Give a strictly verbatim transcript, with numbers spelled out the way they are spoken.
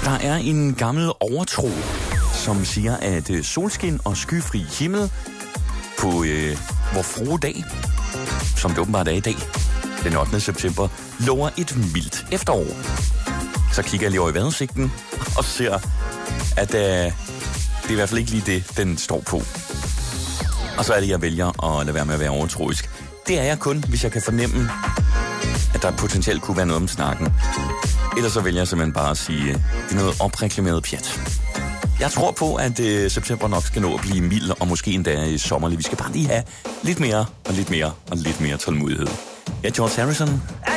Der er en gammel overtro, som siger, at øh, solskin og skyfri himmel på øh, vor frue dag, som det åbenbart er i dag, den ottende september, lover et mildt efterår. Så kigger jeg lige over i vejrudsigten og ser, at øh, det er i hvert fald ikke lige det, den står på. Og så er det, jeg vælger at lade være med at være overtroisk. Det er jeg kun, hvis jeg kan fornemme, at der potentielt kunne være noget om snakken. Ellers så vælger jeg simpelthen bare at sige, at det er noget opreklameret pjat. Jeg tror på, at øh, september nok skal nå at blive mild, og måske endda sommerlig. Vi skal bare lige have lidt mere, og lidt mere, og lidt mere tålmodighed. Jeg er George Harrison.